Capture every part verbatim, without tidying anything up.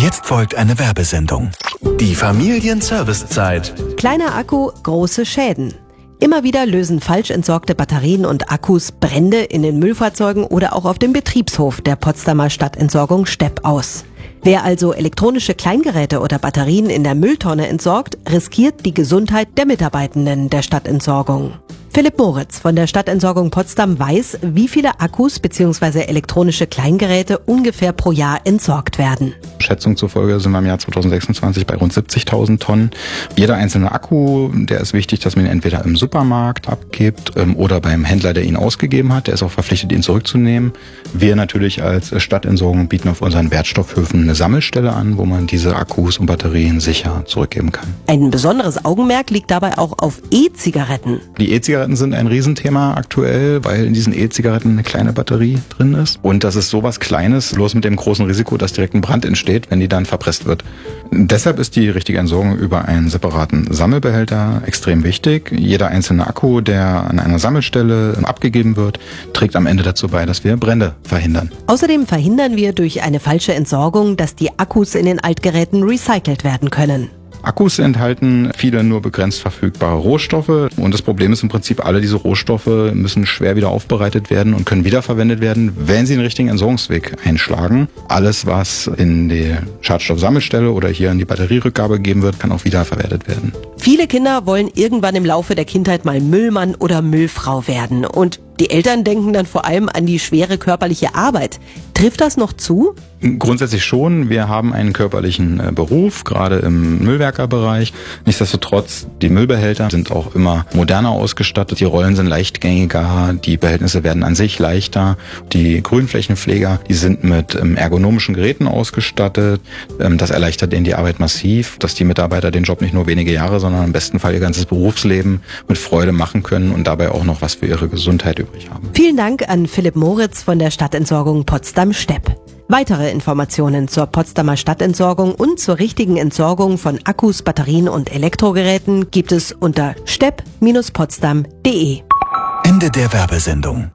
Jetzt folgt eine Werbesendung. Die Familienservicezeit. Kleiner Akku, große Schäden. Immer wieder lösen falsch entsorgte Batterien und Akkus Brände in den Müllfahrzeugen oder auch auf dem Betriebshof der Potsdamer Stadtentsorgung Stepp aus. Wer also elektronische Kleingeräte oder Batterien in der Mülltonne entsorgt, riskiert die Gesundheit der Mitarbeitenden der Stadtentsorgung. Philipp Moritz von der Stadtentsorgung Potsdam weiß, wie viele Akkus bzw. elektronische Kleingeräte ungefähr pro Jahr entsorgt werden. Schätzung zufolge sind wir im Jahr zweitausendsechsundzwanzig bei rund siebzigtausend Tonnen. Jeder einzelne Akku, der ist wichtig, dass man ihn entweder im Supermarkt abgibt ähm, oder beim Händler, der ihn ausgegeben hat. Der ist auch verpflichtet, ihn zurückzunehmen. Wir natürlich als Stadtentsorgung bieten auf unseren Wertstoffhöfen eine Sammelstelle an, wo man diese Akkus und Batterien sicher zurückgeben kann. Ein besonderes Augenmerk liegt dabei auch auf E-Zigaretten. Die E-Zigaretten sind ein Riesenthema aktuell, weil in diesen E-Zigaretten eine kleine Batterie drin ist. Und das ist sowas Kleines, bloß mit dem großen Risiko, dass direkt ein Brand entsteht, wenn die dann verpresst wird. Deshalb ist die richtige Entsorgung über einen separaten Sammelbehälter extrem wichtig. Jeder einzelne Akku, der an einer Sammelstelle abgegeben wird, trägt am Ende dazu bei, dass wir Brände verhindern. Außerdem verhindern wir durch eine falsche Entsorgung, dass die Akkus in den Altgeräten recycelt werden können. Akkus enthalten viele nur begrenzt verfügbare Rohstoffe und das Problem ist im Prinzip, alle diese Rohstoffe müssen schwer wieder aufbereitet werden und können wiederverwendet werden, wenn sie den richtigen Entsorgungsweg einschlagen. Alles, was in die Schadstoffsammelstelle oder hier in die Batterierückgabe gegeben wird, kann auch wiederverwertet werden. Viele Kinder wollen irgendwann im Laufe der Kindheit mal Müllmann oder Müllfrau werden und die Eltern denken dann vor allem an die schwere körperliche Arbeit. Trifft das noch zu? Grundsätzlich schon. Wir haben einen körperlichen äh, Beruf, gerade im Müllwerkerbereich. Nichtsdestotrotz, die Müllbehälter sind auch immer moderner ausgestattet. Die Rollen sind leichtgängiger, die Behältnisse werden an sich leichter. Die Grünflächenpfleger, die sind mit ähm, ergonomischen Geräten ausgestattet. Ähm, das erleichtert denen die Arbeit massiv, dass die Mitarbeiter den Job nicht nur wenige Jahre, sondern im besten Fall ihr ganzes Berufsleben mit Freude machen können und dabei auch noch was für ihre Gesundheit übrig haben. Vielen Dank an Philipp Moritz von der Stadtentsorgung Potsdam-Stepp. Weitere Informationen zur Potsdamer Stadtentsorgung und zur richtigen Entsorgung von Akkus, Batterien und Elektrogeräten gibt es unter stepp Bindestrich potsdam punkt de. Ende der Werbesendung.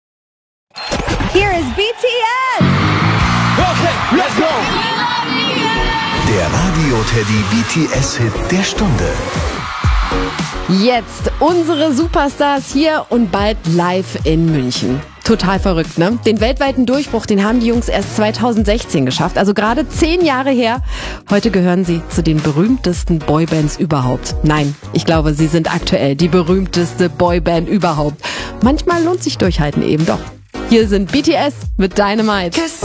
Here is B T S! Okay, let's go! Der Radio-Teddy B T S-Hit der Stunde. Jetzt unsere Superstars hier und bald live in München. Total verrückt, ne? Den weltweiten Durchbruch, den haben die Jungs erst zweitausendsechzehn geschafft, also gerade zehn Jahre her. Heute gehören sie zu den berühmtesten Boybands überhaupt. Nein, ich glaube, sie sind aktuell die berühmteste Boyband überhaupt. Manchmal lohnt sich Durchhalten eben doch. Hier sind B T S mit Dynamite.